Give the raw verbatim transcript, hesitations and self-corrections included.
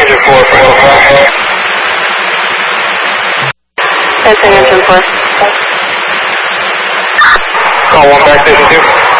engine four, final call. Fencing engine four. Call one back station two.